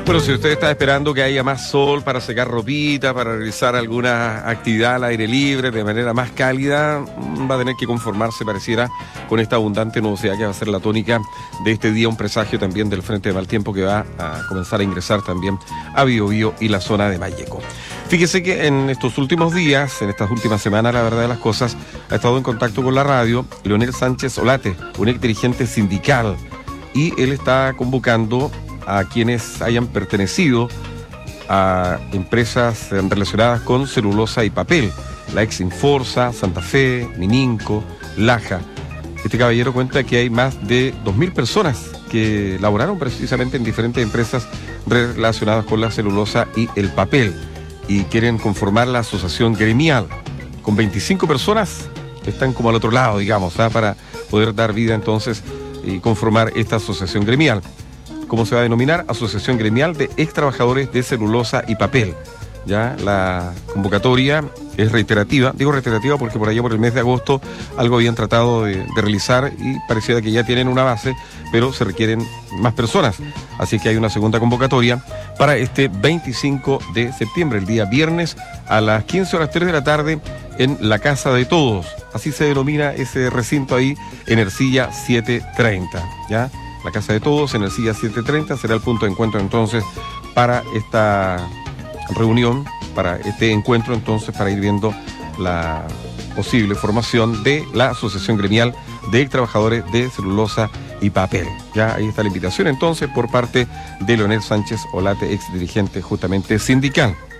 Bueno, si usted está esperando que haya más sol para secar ropita, para realizar alguna actividad al aire libre de manera más cálida, va a tener que conformarse, pareciera, con esta abundante nubosidad que va a ser la tónica de este día, un presagio también del frente de mal tiempo que va a comenzar a ingresar también a Biobío y la zona de Malleco. Fíjese que en estos últimos días, en estas últimas semanas, la verdad de las cosas, ha estado en contacto con la radio Leonel Sánchez Olate, un ex dirigente sindical, y él está convocando a quienes hayan pertenecido a empresas relacionadas con celulosa y papel, la ex Inforsa, Santa Fe, Mininco, Laja. Este caballero cuenta que hay más de 2.000 personas que laboraron precisamente en diferentes empresas relacionadas con la celulosa y el papel y quieren conformar la asociación gremial. Con 25 personas están como al otro lado, digamos, para poder dar vida entonces y conformar esta asociación gremial. ¿Cómo se va a denominar? Asociación Gremial de Ex Trabajadores de Celulosa y Papel. Ya la convocatoria es reiterativa. Digo reiterativa porque por allá por el mes de agosto algo habían tratado de realizar y parecía que ya tienen una base, pero se requieren más personas. Así que hay una segunda convocatoria para este 25 de septiembre, el día viernes, a las 15:03 de la tarde en la Casa de Todos. Así se denomina ese recinto ahí en Ercilla 730, ¿ya? La Casa de Todos, en Ercilla 730, será el punto de encuentro entonces para esta reunión, para este encuentro entonces, para ir viendo la posible formación de la Asociación Gremial de Trabajadores de Celulosa y Papel. Ya ahí está la invitación entonces por parte de Leonel Sánchez Olate, ex dirigente justamente sindical.